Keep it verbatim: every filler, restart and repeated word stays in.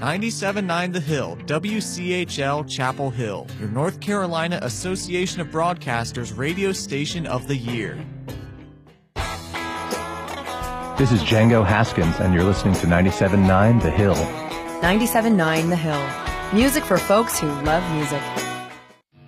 ninety-seven point nine The Hill, W C H L Chapel Hill, your North Carolina Association of Broadcasters radio station of the year. This is Django Haskins, and you're listening to ninety-seven point nine The Hill. ninety-seven point nine The Hill. Music for folks who love music.